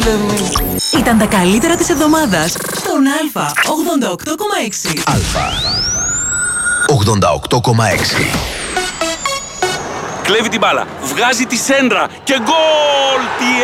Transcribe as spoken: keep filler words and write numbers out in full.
Ήταν τα καλύτερα της εβδομάδας στον Α ογδόντα οκτώ κόμμα έξι. Α ογδόντα οκτώ κόμμα έξι. Κλέβει την μπάλα, βγάζει τη σέντρα και γκολ! Τι